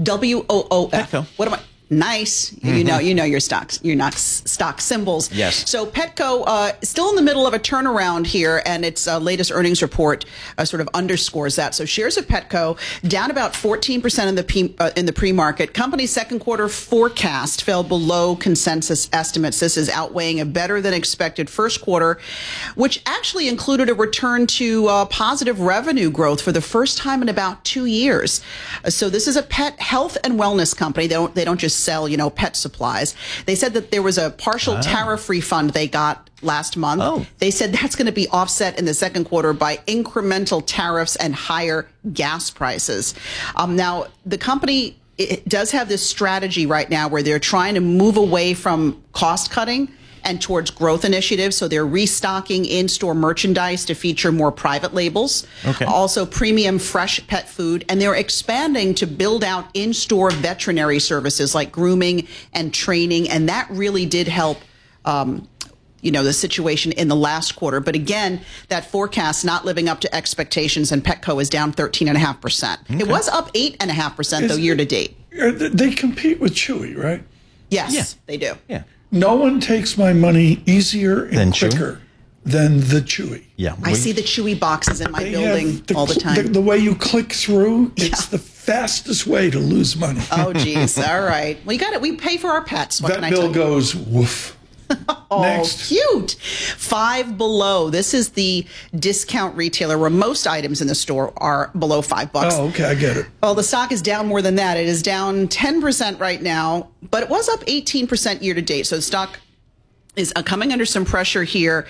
WOOF. Petco. What am I? Nice. You know your stock symbols. Yes. So Petco still in the middle of a turnaround here, and its latest earnings report sort of underscores that. So shares of Petco down about 14% in the pre-market. Company's second quarter forecast fell below consensus estimates. This is outweighing a better than expected first quarter, which actually included a return to positive revenue growth for the first time in about 2 years. So this is a pet health and wellness company. They don't just sell, pet supplies. They said that there was a partial tariff refund they got last month. Oh. They said that's going to be offset in the second quarter by incremental tariffs and higher gas prices. Now, the company it does have this strategy right now where they're trying to move away from cost cutting and towards growth initiatives. So they're restocking in-store merchandise to feature more private labels, also premium fresh pet food, and they're expanding to build out in-store veterinary services like grooming and training, and that really did help the situation in the last quarter. But again, that forecast not living up to expectations, and Petco is down 13.5%. Okay. It was up 8.5%, though, year to date. They compete with Chewy, right? Yes, they do. Yeah. No one takes my money easier and quicker than the Chewy. Yeah, I see the Chewy boxes in my building all the time. The way you click through, it's the fastest way to lose money. Oh, geez. All right. Well, you got it. We pay for our pets. What that bill goes woof. Oh, Next. Cute. Five Below. This is the discount retailer where most items in the store are below $5. Oh, okay. I get it. Well, the stock is down more than that. It is down 10% right now, but it was up 18% year to date. So the stock is coming under some pressure here.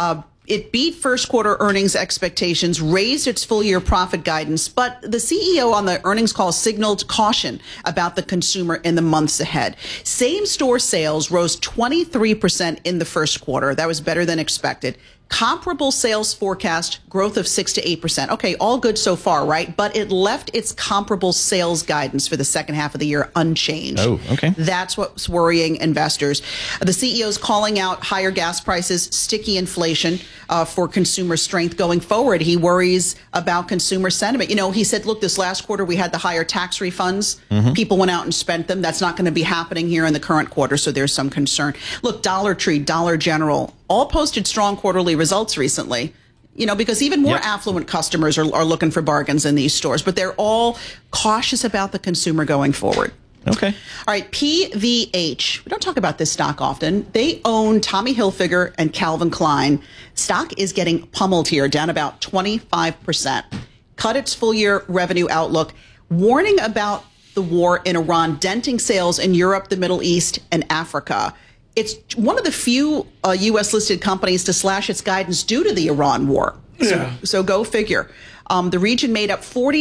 It beat first quarter earnings expectations, raised its full year profit guidance, but the CEO on the earnings call signaled caution about the consumer in the months ahead. Same store sales rose 23% in the first quarter. That was better than expected. Comparable sales forecast growth of 6 to 8%. Okay, all good so far, right? But it left its comparable sales guidance for the second half of the year unchanged. Oh, okay. That's what's worrying investors. The CEO's calling out higher gas prices, sticky inflation for consumer strength going forward. He worries about consumer sentiment. He said, look, this last quarter we had the higher tax refunds. People went out and spent them. That's not going to be happening here in the current quarter, so there's some concern. Look, Dollar Tree, Dollar General, all posted strong quarterly results recently, because even more affluent customers are looking for bargains in these stores, but they're all cautious about the consumer going forward. Okay. All right, PVH. We don't talk about this stock often. They own Tommy Hilfiger and Calvin Klein. Stock is getting pummeled here, down about 25%. Cut its full year revenue outlook, warning about the war in Iran, denting sales in Europe, the Middle East, and Africa. It's one of the few U.S.-listed companies to slash its guidance due to the Iran war. So go figure. The region made up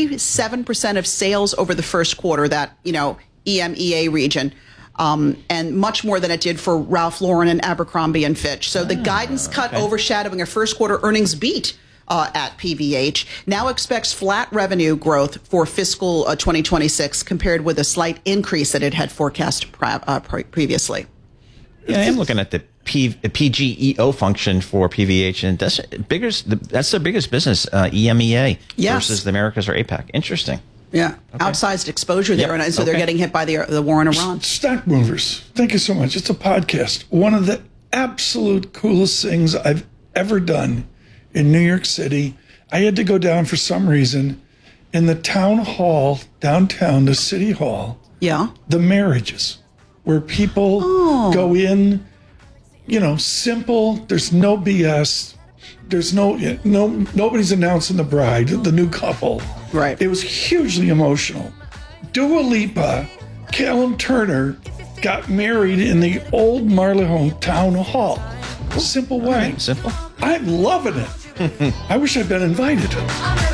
47% of sales over the first quarter, that, EMEA region, and much more than it did for Ralph Lauren and Abercrombie and Fitch. So the guidance cut overshadowing a first quarter earnings beat at PVH now expects flat revenue growth for fiscal 2026 compared with a slight increase that it had forecast previously. Yeah, I am looking at the PGEO function for PVH, and that's their biggest business, EMEA versus the Americas or APAC. Interesting. Yeah, outsized exposure there, and so they're getting hit by the war in Iran. Stock movers, thank you so much. It's a podcast. One of the absolute coolest things I've ever done in New York City. I had to go down for some reason in the town hall downtown, the city hall. Yeah, the marriages where people go in, simple. There's no BS. There's nobody's announcing the bride, the new couple. Right. It was hugely emotional. Dua Lipa, Callum Turner got married in the old Marylebone Town Hall. Simple wedding. Simple. I'm loving it. I wish I'd been invited.